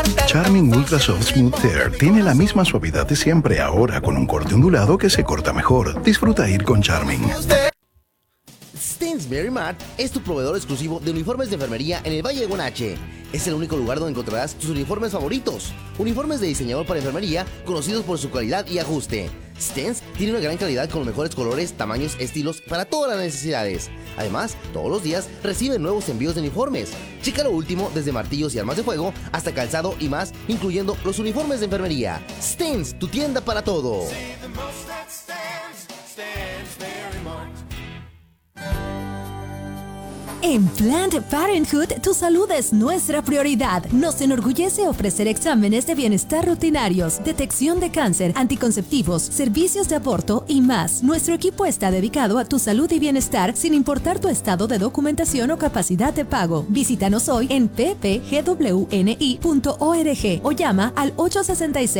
Charming Ultra Soft Smooth Tear tiene la misma suavidad de siempre, ahora con un corte ondulado que se corta mejor. Disfruta ir con Charming. Stensberry Mart es tu proveedor exclusivo de uniformes de enfermería en el Valle de Guanache. Es el único lugar donde encontrarás tus uniformes favoritos. Uniformes de diseñador para enfermería conocidos por su calidad y ajuste. Stens tiene una gran calidad con los mejores colores, tamaños, estilos para todas las necesidades. Además, todos los días reciben nuevos envíos de uniformes. Checa lo último desde martillos y armas de fuego hasta calzado y más, incluyendo los uniformes de enfermería. Stens, tu tienda para todo. En Planned Parenthood, tu salud es nuestra prioridad. Nos enorgullece ofrecer exámenes de bienestar rutinarios, detección de cáncer, anticonceptivos, servicios de aborto y más. Nuestro equipo está dedicado a tu salud y bienestar sin importar tu estado de documentación o capacidad de pago. Visítanos hoy en ppgwni.org o llama al 866